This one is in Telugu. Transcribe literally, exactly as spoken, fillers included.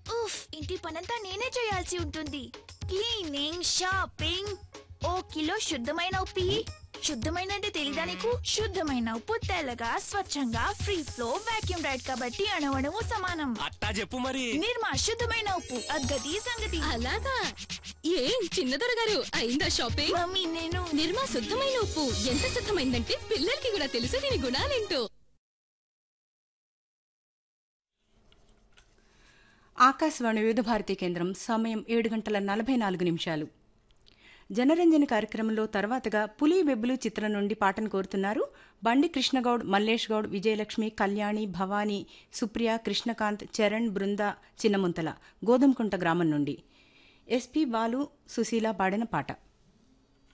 ఉఫ్, ఇంటి పనంతా నేనే చేయాల్సి ఉంటుంది. క్లీనింగ్, షాపింగ్, ఓ కిలో శుద్ధమైన ఉప్పి. శుద్ధమైన అంటే తెలీదా నీకు? శుద్ధమైన ఉప్పు తెల్లగా స్వచ్ఛంగా ఫ్రీ ఫ్లో వాక్యూమ్ రైడ్ కాబట్టి అణువణువు సమానం. అట్టా చెప్పు మరి. నిర్మా శుద్ధమైన ఉప్పు, అగ్గది సంగతి. అలాగా? ఏం చిన్నదొర గారు, అయిందా షాపింగ్? మమ్మీ నేను నిర్మా శుద్ధమైన ఉప్పు ఎంత శుద్ధమైందంటే పిల్లలకి కూడా తెలుసు దీని గుణాలేంటో. ఆకాశవాణి వివిధ భారతీ కేంద్రం సమయం ఏడు గంటల నలభై నాలుగు నిమిషాలు. జనరంజని కార్యక్రమంలో తర్వాతగా పులి బెబ్బులు చిత్రం నుండి పాటను కోరుతున్నారు బండి కృష్ణగౌడ్, మల్లేష్ గౌడ్, విజయలక్ష్మి, కళ్యాణి, భవానీ, సుప్రియ, కృష్ణకాంత్, చరణ్, బృంద, చిన్నముంతల, గోధుమకుంట గ్రామం నుండి. ఎస్పి బాలు, సుశీల పాడిన పాట.